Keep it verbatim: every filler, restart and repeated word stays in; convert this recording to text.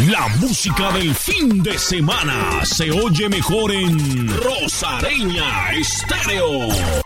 La música del fin de semana se oye mejor en Rosareña Estéreo.